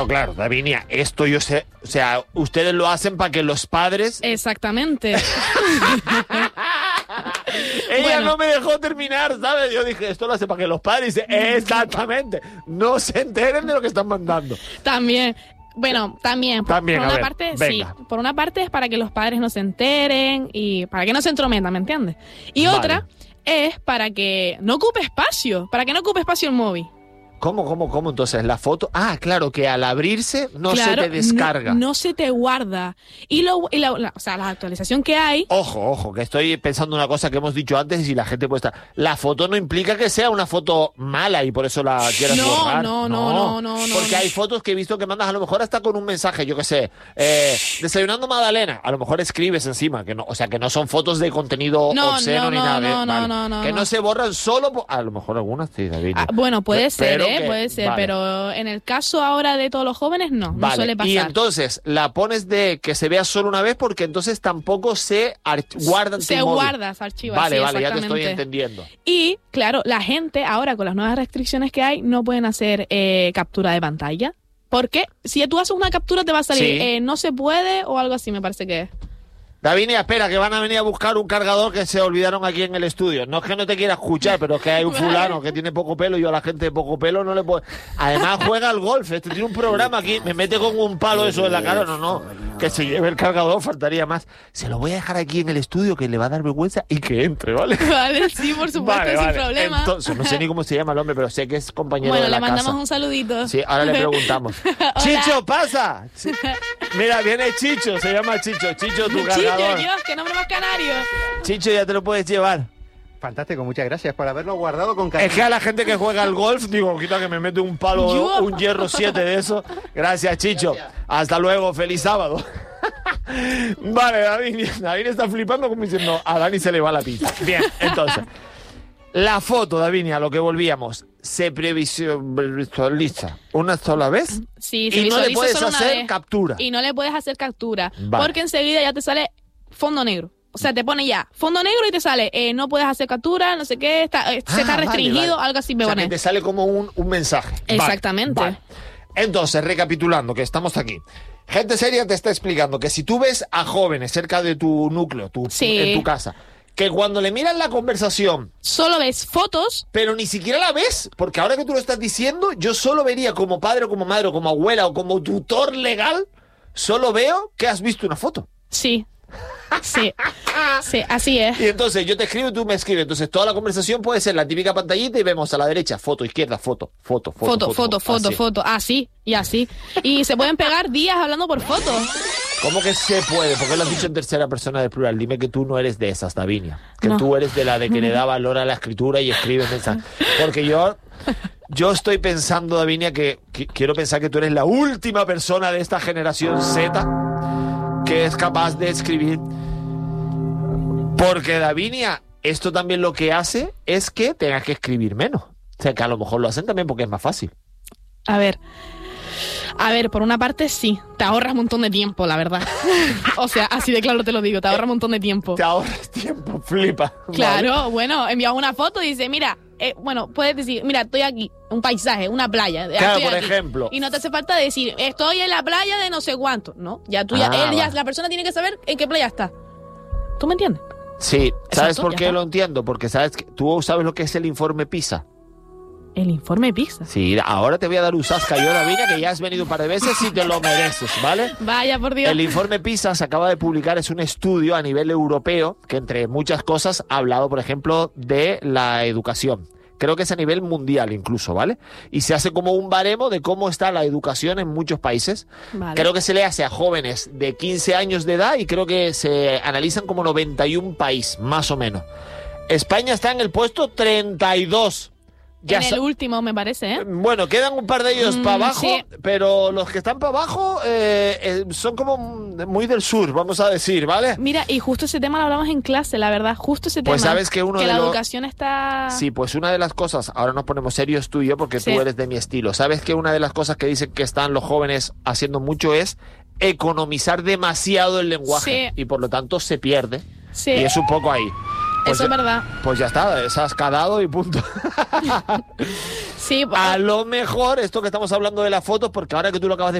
Claro, Davinia, esto yo sé, o sea, ustedes lo hacen para que los padres... Exactamente. Ella no me dejó terminar, ¿sabes? Yo dije, esto lo hace para que los padres... Exactamente, no se enteren de lo que están mandando. También... Bueno, también por una parte, venga. sí, por una parte es para que los padres no se enteren y para que no se entrometan, ¿me entiendes? Y vale. Otra es para que no ocupe espacio, el móvil. ¿Cómo? Entonces, la foto... Ah, claro, que al abrirse no se te descarga. No se te guarda. Y o sea, la actualización que hay... Ojo, que estoy pensando una cosa que hemos dicho antes y si la gente puede estar... La foto no implica que sea una foto mala y por eso la quieras borrar. No. Porque hay fotos que he visto que mandas a lo mejor hasta con un mensaje, yo qué sé, desayunando Magdalena. A lo mejor escribes encima, que no, o sea, que no son fotos de contenido obsceno ni nada. No. Que no se borran solo... A lo mejor algunas sí, David. Bueno, puede ser, puede ser, vale. Pero en el caso ahora de todos los jóvenes, no suele pasar. Y entonces la pones de que se vea solo una vez porque entonces tampoco se guarda en tu móvil. Se guarda, se archiva. Vale, sí, ya te estoy entendiendo. Y, claro, la gente ahora con las nuevas restricciones que hay no pueden hacer captura de pantalla. Porque si tú haces una captura te va a salir no se puede o algo así, me parece que es. Davinia, espera, que van a venir a buscar un cargador que se olvidaron aquí en el estudio. No es que no te quiera escuchar, pero es que hay un fulano que tiene poco pelo y yo a la gente de poco pelo no le puedo... Además juega al golf, tiene un programa aquí, me mete con un palo eso en la cara. No, que se lleve el cargador, faltaría más. Se lo voy a dejar aquí en el estudio, que le va a dar vergüenza y que entre, ¿vale? Vale, sí, por supuesto, sin problema. Entonces, no sé ni cómo se llama el hombre, pero sé que es compañero de la casa. Bueno, le mandamos un saludito. Sí, ahora le preguntamos. ¡Chicho, pasa! Sí. Mira, viene Chicho, se llama Chicho, tu cargador. Dios, qué nombre más canario. Chicho, ya te lo puedes llevar. Fantástico, muchas gracias por haberlo guardado con cariño. Es que a la gente que juega al golf, digo, quita que me mete un palo, un hierro 7 de eso. Gracias, Chicho. Gracias. Hasta luego, feliz sábado. Vale, David está flipando como diciendo, a Dani se le va la pizza. Bien, entonces, la foto, Davinia, a lo que volvíamos, se previsualiza una sola vez. Sí, y no le puedes hacer captura. Y no le puedes hacer captura, porque enseguida ya te sale fondo negro. O sea, te pone ya fondo negro y te sale no puedes hacer captura, no sé qué, se está restringido, algo así me pone. Que te sale como un mensaje. Exactamente. Vale. Entonces, recapitulando, que estamos aquí. Gente seria te está explicando que si tú ves a jóvenes cerca de tu núcleo, en tu casa, que cuando le miras la conversación... Solo ves fotos. Pero ni siquiera la ves, porque ahora que tú lo estás diciendo, yo solo vería como padre o como madre o como abuela o como tutor legal, solo veo que has visto una foto. Sí, así es. Y entonces yo te escribo y tú me escribes. Entonces toda la conversación puede ser la típica pantallita y vemos a la derecha foto, izquierda foto. Así. Y así. Y se pueden pegar días hablando por foto. ¿Cómo que se puede? ¿Por qué lo has dicho en tercera persona del plural? Dime que tú no eres de esas, Davinia. Que tú eres de la de que le da valor a la escritura y escribe mensajes. Porque yo estoy pensando, Davinia, que quiero pensar que tú eres la última persona de esta generación Z que es capaz de escribir. Porque, Davinia, esto también lo que hace es que tengas que escribir menos. O sea, que a lo mejor lo hacen también porque es más fácil. A ver, por una parte sí, te ahorras un montón de tiempo, la verdad. O sea, así de claro te lo digo, te ahorras un montón de tiempo. Te ahorras tiempo, flipa. Claro, ¿vale? Bueno, envías una foto y dices, mira, puedes decir, mira, estoy aquí, un paisaje, una playa. Claro, por ejemplo. Y no te hace falta decir, estoy en la playa de no sé cuánto, ¿no? Ya la persona tiene que saber en qué playa está. ¿Tú me entiendes? Sí, ¿sabes Exacto, por qué lo entiendo? Porque tú sabes lo que es el informe PISA. ¿El informe PISA? Sí, ahora te voy a dar un zasca yo, Davinia, que ya has venido un par de veces y te lo mereces, ¿vale? Vaya, por Dios. El informe PISA se acaba de publicar, es un estudio a nivel europeo que, entre muchas cosas, ha hablado, por ejemplo, de la educación. Creo que es a nivel mundial incluso, ¿vale? Y se hace como un baremo de cómo está la educación en muchos países. Vale. Creo que se le hace a jóvenes de 15 años de edad y creo que se analizan como 91 países, más o menos. España está en el puesto 32. En el último, me parece, ¿eh? Bueno, quedan un par de ellos para abajo, sí. Pero los que están para abajo son como muy del sur, vamos a decir, ¿vale? Mira, y justo ese tema lo hablamos en clase, la verdad, justo ese tema. Pues sabes que la educación está... Sí, pues una de las cosas, ahora nos ponemos serios tú y yo porque tú eres de mi estilo. ¿Sabes que una de las cosas que dicen que están los jóvenes haciendo mucho es economizar demasiado el lenguaje? Y por lo tanto se pierde. Sí. Y es un poco ahí. Pues eso es verdad. Pues ya está, se has cadado y punto. Sí, a lo mejor esto que estamos hablando de las fotos, porque ahora que tú lo acabas de